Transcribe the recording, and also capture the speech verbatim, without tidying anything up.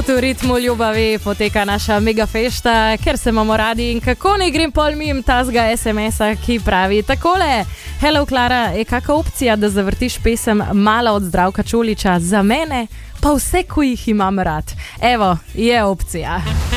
Tudi v ritmu ljubavi poteka naša mega fešta, ker se imamo radi in kako ne grem pol mim tazga es em es-a, ki pravi takole. Hello, Klara, je kakšna opcija, da zavrtiš pesem Mala od Zdravka Čolića za mene, pa vse, ko jih imam rad? Evo, je opcija.